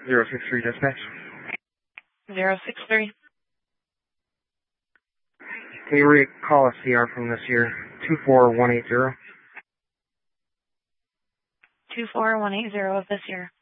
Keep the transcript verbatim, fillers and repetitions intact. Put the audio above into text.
zero six three dispatch. zero six three. Can you recall a C R from this year? two four one eight zero. two four one eight zero of this year.